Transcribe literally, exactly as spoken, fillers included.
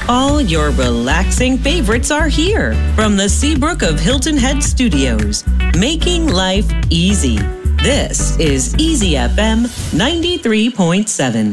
All your relaxing favorites are here from the Seabrook of Hilton Head Studios, making life easy. This is Easy F M ninety-three point seven.